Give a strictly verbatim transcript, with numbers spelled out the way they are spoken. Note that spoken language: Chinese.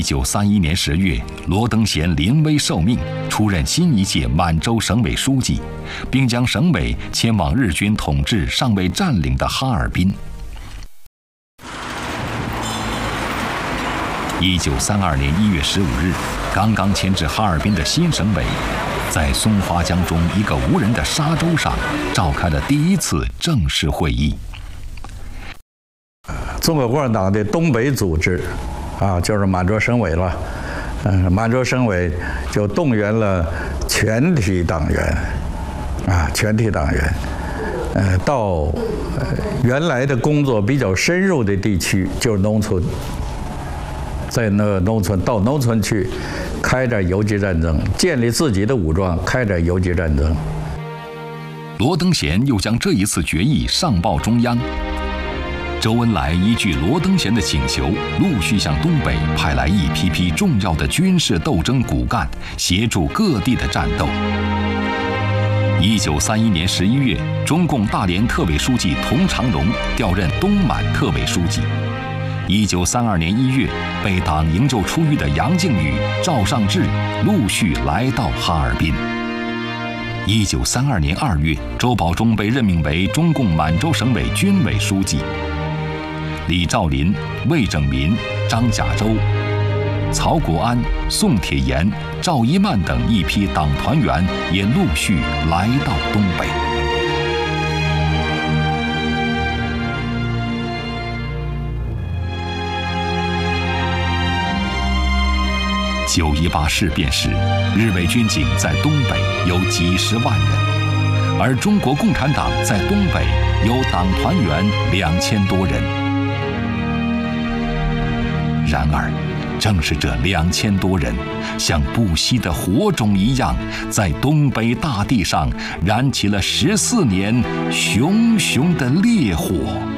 九三一年十月，罗登贤临危受命，出任新一届满洲省委书记，并将省委迁往日军统治尚未占领的哈尔滨。一九三二年一月十五日，刚刚迁至哈尔滨的新省委，在松花江中一个无人的沙洲上，召开了第一次正式会议。 中国共产党的东北组织，啊，就是满洲省委了。嗯，满洲省委就动员了全体党员，啊，全体党员，呃，到呃原来的工作比较深入的地区，就是农村，在那个农村到农村去开展游击战争，建立自己的武装，开展游击战争。 罗登贤又将这一次决议上报中央。周恩来依据罗登贤的请求，陆续向东北派来一批批重要的军事斗争骨干，协助各地的战斗。一九三一年十一月，中共大连特委书记佟长荣调任东满特委书记。一九三二年一月，被党营救出狱的杨靖宇、赵尚志陆续来到哈尔滨。一九三二年二月，周保中被任命为中共满洲省委军委书记。李兆麟、魏拯民、张甲洲、曹国安、宋铁岩、赵一曼等一批党团员也陆续来到东北。九一八事变时，日伪军警在东北有几十万人，而中国共产党在东北有党团员两千多人。然而，正是这两千多人，像不熄的火种一样，在东北大地上燃起了十四年熊熊的烈火。